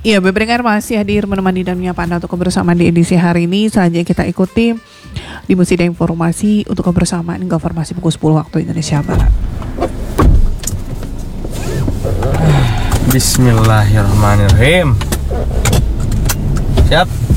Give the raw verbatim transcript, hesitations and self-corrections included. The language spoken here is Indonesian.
Iya, Beberengar masih hadir menemani dan menyapa Anda untuk kebersamaan di edisi hari ini. Selanjutnya kita ikuti di Musida Informasi untuk kebersamaan informasi pukul sepuluh waktu Indonesia Barat. Bismillahirrahmanirrahim. Siap.